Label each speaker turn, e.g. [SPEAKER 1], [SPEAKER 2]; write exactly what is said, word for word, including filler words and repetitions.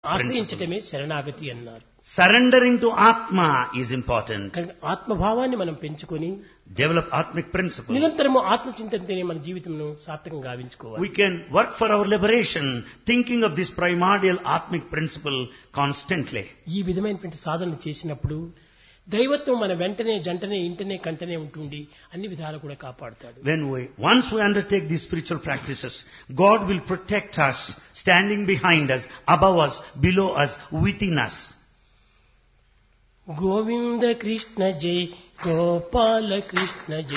[SPEAKER 1] ఆశ్రయించటమే శరణాగతి అన్నారు.
[SPEAKER 2] Surrendering to Atma is important.
[SPEAKER 1] కనుక ఆత్మభావాన్ని మనం పెంచుకొని
[SPEAKER 2] Develop Atmic principle.
[SPEAKER 1] నిరంతరము ఆత్మచింతనతోనే మన జీవితంను సార్థకంగా గావించుకోవాలి.
[SPEAKER 2] We can work for our liberation thinking of this primordial Atmic principle constantly.
[SPEAKER 1] ఈ విధమైనటువంటి సాధనలు చేసినప్పుడు దైవత్వం మన వెంటనే జంటనే ఇంటనే కంటనే ఉంటుండి అన్ని విధాలు కూడా కాపాడుతాడు.
[SPEAKER 2] When we, once we undertake these spiritual practices, God will protect us, standing behind us, above us, below us, within us.
[SPEAKER 1] Govinda Krishna జై గోపాల కృష్ణ జై